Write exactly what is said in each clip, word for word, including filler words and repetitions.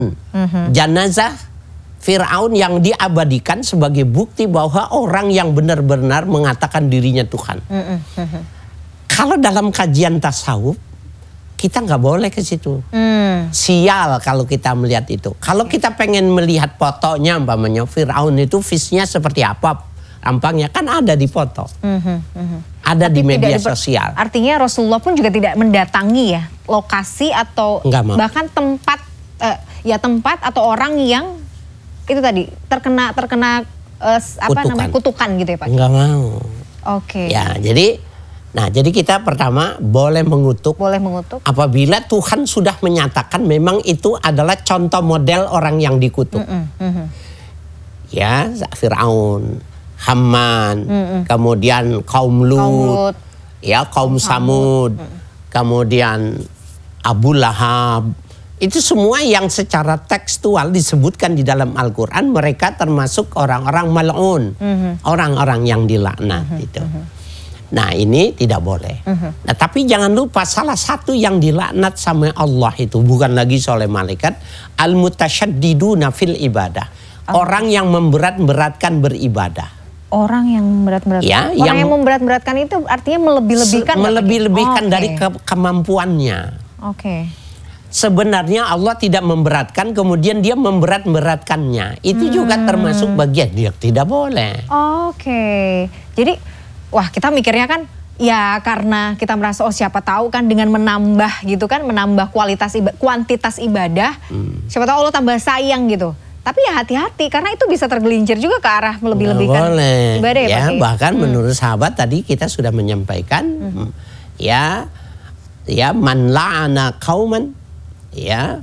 Mm-hmm. Jenazah Fir'aun yang diabadikan sebagai bukti bahwa orang yang benar-benar mengatakan dirinya Tuhan. Mm-hmm. Kalau dalam kajian tasawuf, kita nggak boleh ke situ. Mm. Sial kalau kita melihat itu. Kalau kita pengen melihat fotonya, umpamanya Fir'aun itu visnya seperti apa, tampangnya kan ada di foto. Mm-hmm. Mm-hmm. Ada Tapi di media sosial. Artinya Rasulullah pun juga tidak mendatangi ya lokasi atau bahkan tempat, uh, ya tempat atau orang yang itu tadi terkena terkena uh, apa kutukan. namanya kutukan gitu ya Pak? Enggak mau. Oke. Okay. Ya jadi, nah jadi kita pertama boleh mengutuk. Boleh mengutuk. Apabila Tuhan sudah menyatakan memang itu adalah contoh model orang yang dikutuk. Mm-mm, mm-mm. Ya Fir'aun, Haman, mm-mm. kemudian kaum Lut, kaum Lut. ya kaum Samud, mm. kemudian Abu Lahab. Itu semua yang secara tekstual disebutkan di dalam Al-Quran, mereka termasuk orang-orang mal'un, mm-hmm. orang-orang yang dilaknat. Mm-hmm. Itu. Nah ini tidak boleh. Mm-hmm. Nah tapi jangan lupa salah satu yang dilaknat sama Allah itu bukan lagi oleh malaikat, al-mutasyaddiduna fil ibadah. Oh. Orang yang memberat-beratkan beribadah. Orang yang memberat-beratkan. Ya, Orang yang, yang memberat-beratkan itu artinya melebih-lebihkan. Melebih-lebihkan oh, dari okay. ke kemampuannya. Oke. Okay. Sebenarnya Allah tidak memberatkan, kemudian dia memberat-beratkannya. Itu hmm. juga termasuk bagian dia tidak boleh. Oke, okay. Jadi wah kita mikirnya kan ya karena kita merasa oh siapa tahu kan dengan menambah gitu kan, menambah kualitas iba, kuantitas ibadah, hmm. siapa tahu Allah tambah sayang gitu. Tapi ya hati-hati karena itu bisa tergelincir juga ke arah melebih-lebihkan ibadah ya, ya Pak. Bahkan hmm. menurut sahabat tadi kita sudah menyampaikan hmm. ya ya man la'ana qauman ya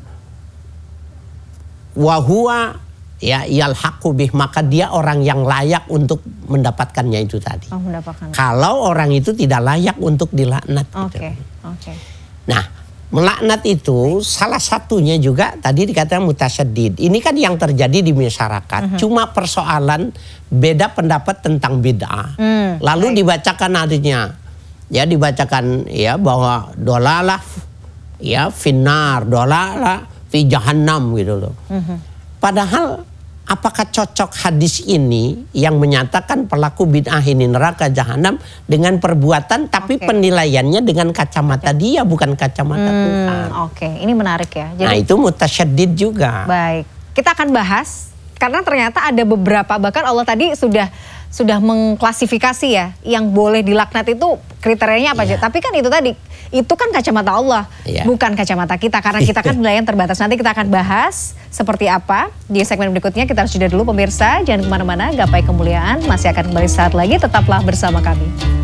wahua ya yalhaqu bih, maka dia orang yang layak untuk mendapatkannya itu tadi. Oh, mendapatkan. Kalau orang itu tidak layak untuk dilaknat. Oke, okay. gitu. oke. Okay. Nah, melaknat itu salah satunya juga tadi dikatakan mutasyaddid. Ini kan yang terjadi di masyarakat. Uh-huh. Cuma persoalan beda pendapat tentang bid'ah. Hmm, Lalu baik. dibacakan adanya, ya dibacakan ya bahwa dolalah ya finar, dolalah fi jahannam gitu loh. Uh-huh. Padahal apakah cocok hadis ini yang menyatakan pelaku bid'ah ini neraka jahanam dengan perbuatan tapi okay. penilaiannya dengan kacamata okay. dia bukan kacamata hmm, Tuhan. Oke, okay. Ini menarik ya. Jadi, nah itu mutasyaddid juga. Baik, kita akan bahas karena ternyata ada beberapa, bahkan Allah tadi sudah sudah mengklasifikasi ya yang boleh dilaknat itu kriterianya apa aja. Yeah. Tapi kan itu tadi itu kan kacamata Allah, yeah. bukan kacamata kita karena kita kan wilayah terbatas. Nanti kita akan bahas seperti apa di segmen berikutnya. Kita harus jeda dulu pemirsa, jangan kemana-mana. Gapai Kemuliaan masih akan kembali saat lagi, tetaplah bersama kami.